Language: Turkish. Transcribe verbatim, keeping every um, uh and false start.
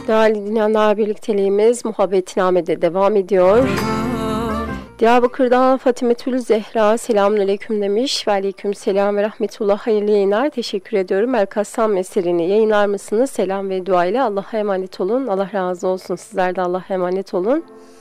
Değerli dinleyenler, birlikteliğimiz Muhabbetname'de devam ediyor. Diyarbakır'dan Fatimetül Zehra selamünaleyküm demiş. Ve aleyküm selam ve rahmetullah, hayırlı yayınlar. Teşekkür ediyorum. El-Kassam meselini yayınlar mısınız? Selam ve dua ile Allah'a emanet olun. Allah razı olsun. Sizler de Allah'a emanet olun.